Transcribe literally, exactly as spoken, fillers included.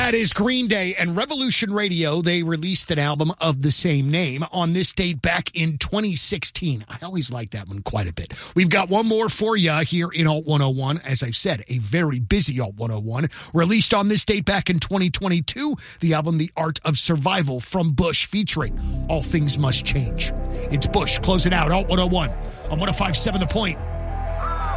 That is Green Day and Revolution Radio. They released an album of the same name on this date back in twenty sixteen. I always like that one quite a bit. We've got one more for you here in Alt one oh one. As I've said, a very busy Alt one oh one. Released on this date back in twenty twenty-two, the album The Art of Survival from Bush featuring All Things Must Change. It's Bush closing out Alt one oh one on one oh five point seven The Point.